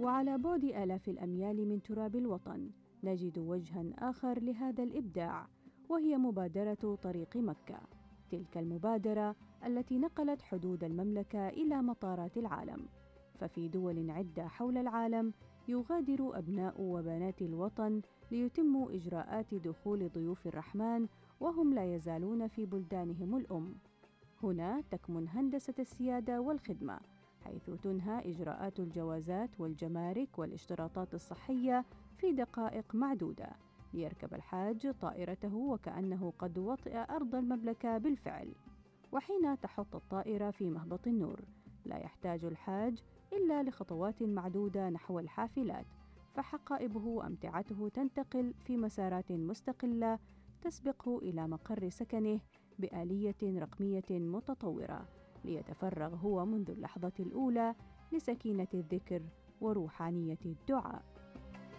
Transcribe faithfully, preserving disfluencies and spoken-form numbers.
وعلى بعد آلاف الأميال من تراب الوطن نجد وجها آخر لهذا الإبداع، وهي مبادرة طريق مكة. تلك المبادرة التي نقلت حدود المملكة إلى مطارات العالم، ففي دول عدة حول العالم يغادر أبناء وبنات الوطن ليتموا إجراءات دخول ضيوف الرحمن وهم لا يزالون في بلدانهم الأم. هنا تكمن هندسة السيادة والخدمة، حيث تنهى إجراءات الجوازات والجمارك والاشتراطات الصحية في دقائق معدودة، ليركب الحاج طائرته وكأنه قد وطئ أرض المملكة بالفعل. وحين تحط الطائرة في مهبط النور لا يحتاج الحاج إلا لخطوات معدودة نحو الحافلات، فحقائبه وأمتعته تنتقل في مسارات مستقلة تسبقه إلى مقر سكنه بآلية رقمية متطورة، ليتفرغ هو منذ اللحظة الأولى لسكينة الذكر وروحانية الدعاء.